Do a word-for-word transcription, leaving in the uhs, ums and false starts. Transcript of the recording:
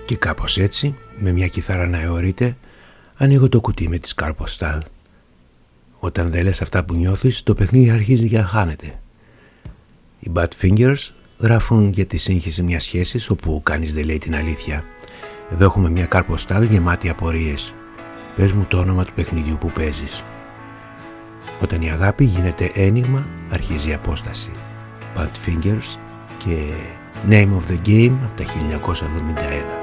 Και κάπως έτσι, με μια κιθάρα να αιωρείται, ανοίγω το κουτί με τις Καρποστάλ. Όταν δεν λες αυτά που νιώθεις, το παιχνίδι αρχίζει για να χάνεται. Οι Badfingers γράφουν για τη σύγχυση μιας σχέσης όπου κανείς δεν λέει την αλήθεια. Εδώ έχουμε μια Καρποστάλ γεμάτη απορίες. Πες μου το όνομα του παιχνιδιού που παίζεις. Όταν η αγάπη γίνεται ένιγμα, αρχίζει η απόσταση. Badfingers και Name of the Game από τα χίλια εννιακόσια εβδομήντα ένα.